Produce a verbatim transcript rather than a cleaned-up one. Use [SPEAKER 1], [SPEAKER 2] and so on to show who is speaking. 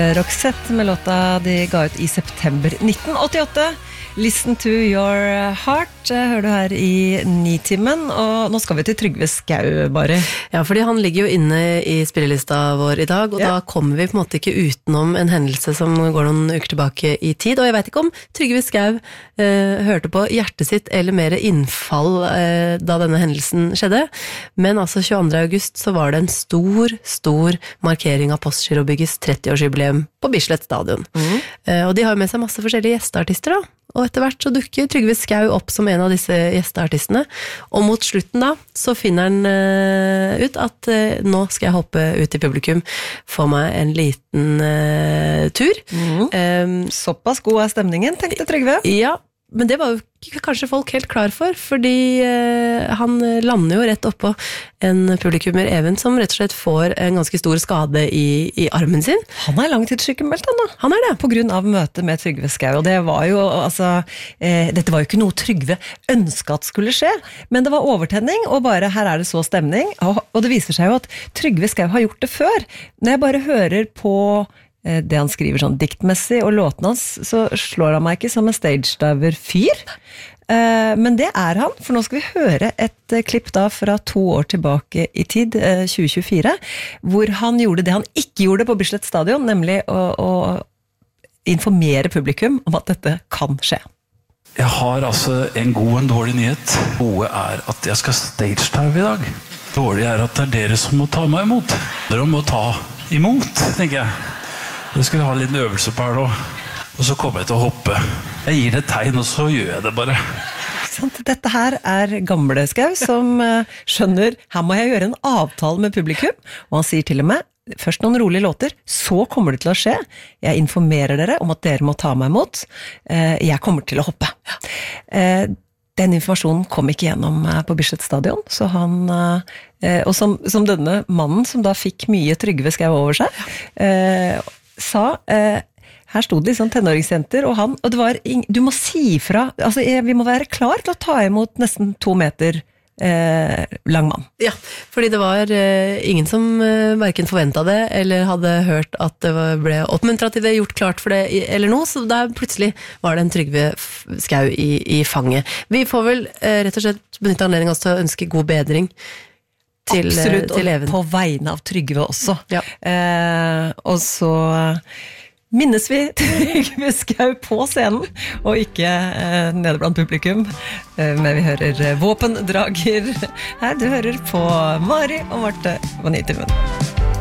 [SPEAKER 1] Roxette med låta de ga ut i september nitten åttiåtte. Listen to your heart hører du her i Nitimen, og nå skal vi til Trygve Skau bare.
[SPEAKER 2] Ja, fordi han ligger jo inne i spillelista vår i dag, og ja. Da kommer vi på en måte ikke utenom en hendelse som går noen uker tilbake i tid, og jeg vet ikke om Trygve Skau eh, hørte på hjertet sitt eller mer innfall eh, da denne hendelsen skjedde, men altså tjueandre august så var det en stor, stor markering av Postgirobyggets tretti-årsjubileum på Bislett Stadion. Mm. Eh, og de har jo med seg masse forskjellige gjesteartister da, og etter hvert så dukker Trygve Skau opp som en av disse gjesteartistene, og mot slutten da, så finner han uh, ut at uh, nå skal jeg hoppe ut i publikum, få meg en liten uh, tur.
[SPEAKER 1] Mm. Um, Såpass god er stemningen, tenkte Trygve.
[SPEAKER 2] Ja, men det var jo kanskje folk helt klar for, fordi uh, han lander jo rett oppå en publikummer, Even, som rett og slett får en ganske stor skade i, i armen sin.
[SPEAKER 1] Han er langtidssykemeldt han da.
[SPEAKER 2] Han er det.
[SPEAKER 1] På grunn av møtet med Trygve Skau, og det var jo, altså, eh, dette var jo ikke noe Trygve ønsket at skulle skje, men det var overtenning, og bare her er det så stemning, og, og det viser seg jo at Trygve Skau har gjort det før. Når jeg bare hører på det han skriver sånn diktmessig, og låten hans, så slår han meg ikke som en stage-diver-fyr. Men det er han, for nå skal vi høre et klipp da fra to år tilbake i tid, tjue tjuefire, hvor han gjorde det han ikke gjorde på Bislett Stadion, nemlig å, å informere publikum om at dette kan skje.
[SPEAKER 3] Jeg har altså en god og en dårlig nyhet. Gode er at jeg skal stage-dive i dag. Dårlig er at det er dere som må ta meg imot. Dere må ta imot, tenker jeg. Jeg skulle ha en liten øvelse på her nå, og så kommer jeg til å hoppe. Jeg gir det et tegn, og så gjør jeg det bare.
[SPEAKER 1] Dette her er gamle Skau som skjønner, her må jeg gjøre en avtale med publikum, og han sier til og med, først noen rolige låter, så kommer det til å skje. Jeg informerer dere om at dere må ta meg imot. Jeg kommer til å hoppe. Den informasjonen kom ikke gjennom på Bislett Stadion, så han, og som, som denne mannen som da fikk mye Trygve Skau over seg, sa, her stod det sånn tenåringsjenter, og han, og det var, du må si fra, altså vi må være klar til å ta imot nesten to meter eh, lang mann.
[SPEAKER 2] Ja, fordi det var eh, ingen som eh, hverken forventet det, eller hadde hørt at det var, ble oppmuntret til det, gjort klart for det, eller noe, så der plutselig var det en Trygve Skau i, i fanget. Vi får vel eh, rett og slett benytte anledningen til å ønske god bedring til,
[SPEAKER 1] Absolutt,
[SPEAKER 2] til Even.
[SPEAKER 1] Og på vegne av Trygve også.
[SPEAKER 2] Ja.
[SPEAKER 1] Eh, og så minnes vi Trygve Skau på scenen, og ikke eh, nede blant publikum, eh, men vi hører eh, våpendrager. Her, du hører på Mari og Marte på Nitimen.